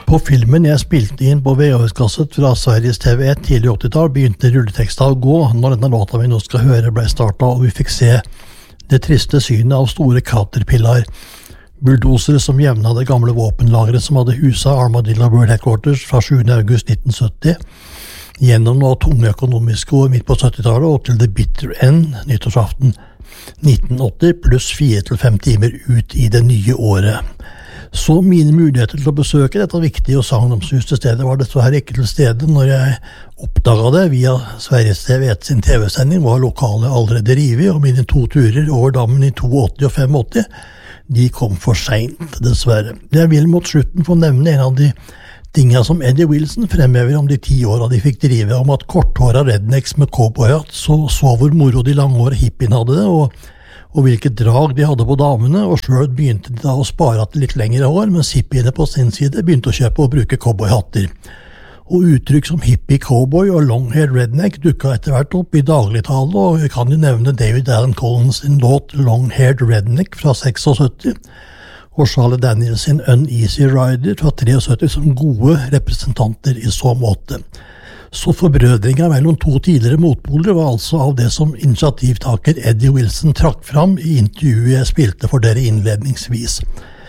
På filmen jeg spilte inn på VHS-kasset fra Sveriges TV1 tidlig 80-tall begynte rulleteksta å gå når denne låta vi nå skal høre ble startet, og vi fikk se det triste synet av store Caterpillar, bulldosere som jevna det gamle våpenlageret som hadde huset Armadillo World Headquarters fra 7. august 1970, gjennom noe tunge økonomiske år midt på 70-tallet og til The Bitter End nyttårsaften 1980 pluss 4 til 5 timer ut i det nye året. Så mine muligheter til å besøke dette viktige og sagnomsuste stedet var dessverre ikke til stede når jeg oppdaget det via Sveriges TV1 sin TV-sending, var lokalet allerede rivet, og mine 2 turer over dammen i 82 og 85, de kom for sent, dessverre. Jeg vil mot slutten få nevne en av de tingene som Eddie Wilson fremhever om de 10 årene de fikk drive, om at korthåret rednecks med cowboyhatt så hvor moro de langhårede hippien hadde det, og hvilket drag de hadde på damene, og selv begynte de da å spare til litt lengre hår, mens hippiene på sin side begynte å kjøpe og bruke cowboyhatter. Og uttrykk som hippie cowboy og long-haired redneck dukket etter hvert opp i dagligtale, og vi kan jo nevne David Allen Collins sin låt Long-haired redneck fra 76, og Charlie Daniels sin Uneasy Rider fra 73 som gode representanter i så måte. Så forbrødringa mellom 2 tidligere motpoler var altså av det som initiativtaker Eddie Wilson trakk fram i intervjuet jeg spilte for dere innledningsvis.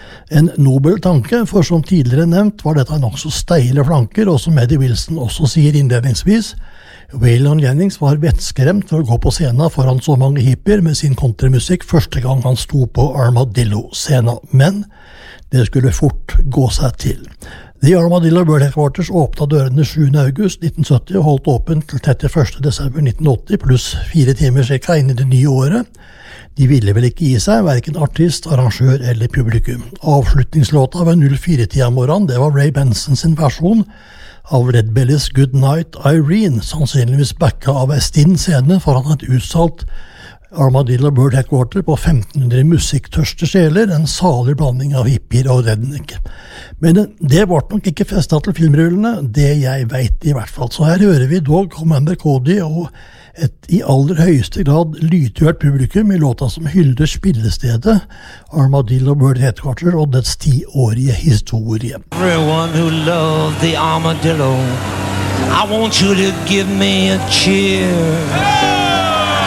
En nobel tanke, for som tidligere nevnt var dette nok så steile flanker, og som Eddie Wilson også sier innledningsvis, Waylon Jennings var vettskremt for å gå på scenen foran så mange hippier med sin countrymusikk første gang han sto på Armadillo-scenen, men det skulle fort gå seg til. The Armadillo World Headquarters åpnet dørene 7. august 1970 og holdt åpent til 31. desember 1980 pluss 4 timer cirka inn i det nye året. De ville vel ikke gi seg, hverken artist, arrangør eller publikum. Avslutningslåta ved 04-tida morgen, det var Ray Benson sin versjon av Red Bellies Good Night Irene, sannsynligvis backa av en stinn scene foran et utsolgt Armadillo World Headquarter på 1500 musikktørste sjeler, en salig blanding av hippier og redneck. Men det ble nok ikke festet til filmrullene, det jeg vet i hvert fall. Så her hører vi dog Commander Cody og et i aller høyeste grad lydhørt publikum i låta som hyller spillestedet Armadillo World Headquarter og dets 10-årige historie. Everyone who loved the Armadillo, I want you to give me a cheer.